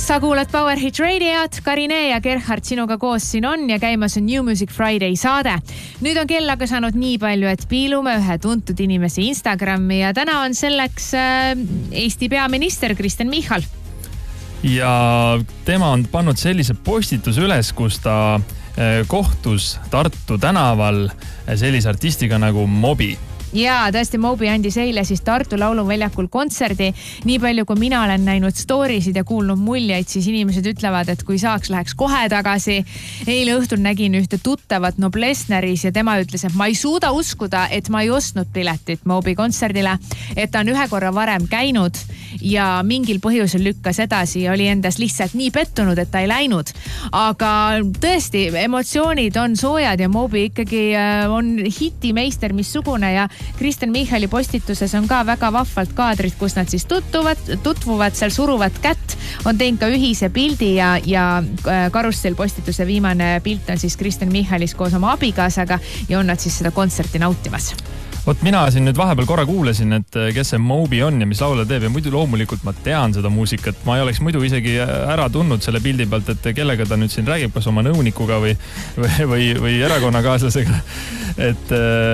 Sa kuulad Power Hit Radiot, Karine ja Gerhard sinuga koos siin on ja käimas on New Music Friday saade. Nüüd on kell aga saanud nii palju, et piilume ühe tuntud inimese Instagrami ja täna on selleks Eesti peaminister Kristen Michal. Ja tema on pannud sellise postituse üles, kus ta kohtus Tartu tänaval sellise artistiga nagu Moby. Jaa, tõesti Moby andis eile siis Tartu lauluväljakul kontserdi. Nii palju, kui mina olen näinud storiisid ja kuulnud muljeid, siis inimesed ütlevad, et kui saaks, läheks kohe tagasi. Eile õhtul nägin ühte tuttavat Noblessneris ja tema ütles, et ma ei suuda uskuda, et ma ei ostnud piletit Moby kontserdile, et ta on ühe korra varem käinud ja mingil põhjusel lükkas edasi ja oli endas lihtsalt nii pettunud, et ta ei läinud. Aga tõesti, emotsioonid on soojad ja Moby ikkagi on hitimeister missugune ja Kristen Michali postituses on ka väga vahvalt kaadrid, kus nad siis tutvuvad, seal suruvad kätt, on teinud ka ühise pildi ja Karussel postituse viimane pilt on siis Kristen Michalis koos oma abikaasaga ja on nad siis seda kontserti nautimas. Vot mina siin nüüd vahepeal korra kuulesin, et kes see Moby on ja mis laule teeb ja muidu loomulikult ma tean seda muusikat. Ma ei oleks muidu isegi ära tundnud selle pildi pealt, et kellega ta nüüd siin räägib, kas oma nõunikuga või erakonnakaaslasega. Et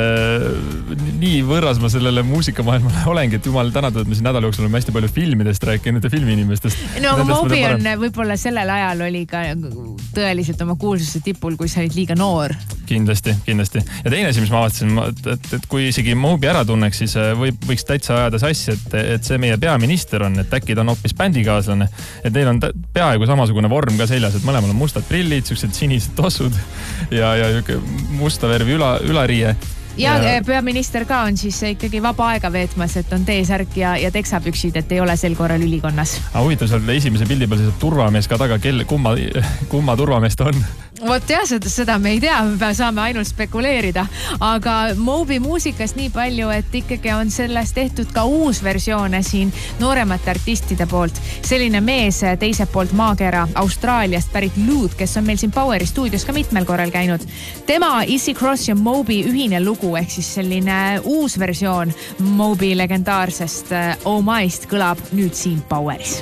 nii võrras ma sellele muusikamaailmale olengi, et jumal tänatud, et me siin nädala jooksul oleme hästi palju filmidest rääkinud ja filmiinimestest. No aga Moby on võib-olla sellel ajal oli ka tõeliselt oma kuulsuse tipul, kui sa olid liiga noor. Kindlasti. Ja teine asi, mis ma avastasin, et kui isegi Moby ära tunneks, siis võiks täitsa ajada sassi, et see meie peaminister on, et äkki ta on hoopis bändikaaslane. Et neil on peaaegu samasugune vorm ka seljas, et mõlemal on mustad prillid, siuksed sinised tossud ja musta värvi ülariie. Ja peaminister ka on siis ikkagi vaba aega veetmas, et on teesärk ja teksapüksid, et ei ole sel korral ülikonnas. Huvitav, seal esimese pildi peal siis turvamees ka taga, kumma turvameest on? Vot jah, seda me ei tea, me saame ainult spekuleerida, aga Moby muusikast nii palju, et ikkagi on sellest tehtud ka uus versioone siin nooremate artistide poolt. Selline mees teiselt poolt maakera Austraaliast pärit Luud, kes on meil siin Poweri stuudios ka mitmel korral käinud. Tema, Izzy Cross ja Moby ühine lugu, ehk siis selline uus versioon Moby legendaarsest Oh My'st kõlab nüüd siin Poweris.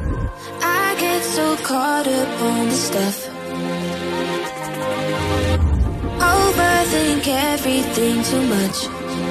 I get so caught up on the stuff Overthink everything too much